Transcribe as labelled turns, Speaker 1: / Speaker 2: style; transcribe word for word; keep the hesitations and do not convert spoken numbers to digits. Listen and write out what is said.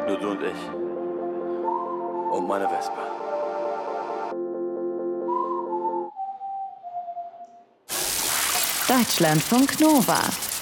Speaker 1: Nur du und ich. Und meine Vespa.
Speaker 2: Deutschlandfunk Nova.